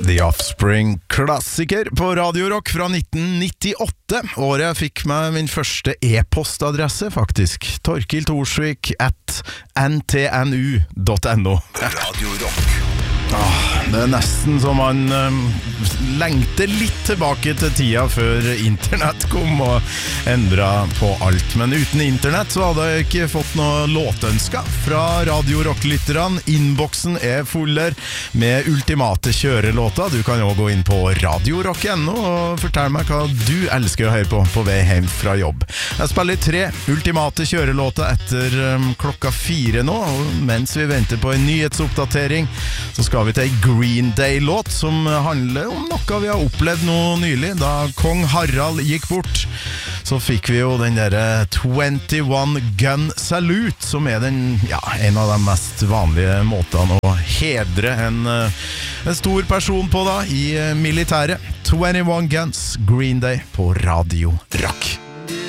The Offspring, klassiker på Radio Rock fra 1998. Året jeg fikk meg min første e-postadresse, faktisk. Torkild Thorsvik @ntnu.no. Radio Rock. Det nesten som man lengter litt tilbake til tida før internett kom og endret på alt. Men uten internett så hadde jeg ikke fått noe låtønsker fra Radio Rock-lytterne. Innboksen fuller med ultimate kjørelåter. Du kan også gå inn på radiorock.no og fortelle meg hva du elsker å høre på vei hjem fra jobb. Jeg spiller 3 ultimate kjørelåter etter klokka 4 nå, og mens vi venter på en nyhetsoppdatering så skal vi til en Green Day-låt som handler om noe vi har opplevd nå nylig. Da kong Harald gikk bort, så fikk vi jo den der 21 Gun Salute, som en av de mest vanlige måtene å hedre en stor person på da, i militæret. 21 Guns, Green Day på Radio Rock.